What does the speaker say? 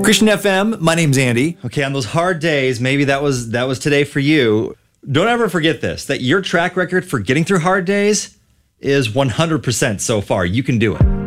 Christian FM, my name's Andy. Okay, on those hard days, maybe that was today for you. Don't ever forget this, that your track record for getting through hard days is 100% so far. You can do it.